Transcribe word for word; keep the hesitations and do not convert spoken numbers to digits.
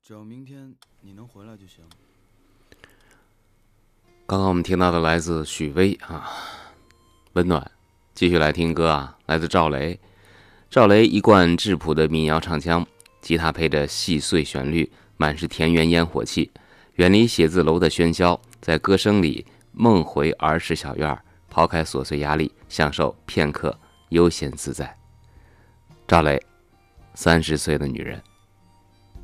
只要明天你能回来就行。 刚刚我们听到的来自许巍啊，温暖。继续来听歌啊，来自赵雷。赵雷一贯质朴的民谣唱腔，吉他配着细碎旋律，满是田园烟火气。远离写字楼的喧嚣，在歌声里梦回儿时小院，抛开琐碎压力，享受片刻悠闲自在。赵雷，三十岁的女人。